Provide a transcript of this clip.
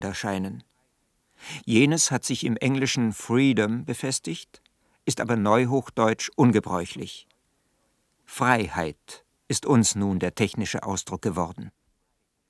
erscheinen. Jenes hat sich im Englischen Freedom befestigt, ist aber neuhochdeutsch ungebräuchlich. Freiheit ist uns nun der technische Ausdruck geworden.